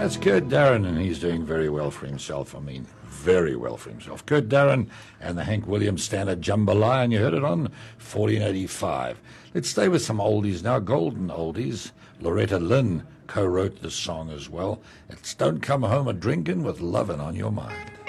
That's Kurt Darren, and he's doing very well for himself. I mean, very well for himself. Kurt Darren and the Hank Williams standard Jambalaya, and you heard it on 1485. Let's stay with some oldies now, golden oldies. Loretta Lynn co-wrote the song as well. It's Don't Come Home a Drinkin' with Lovin' on Your Mind.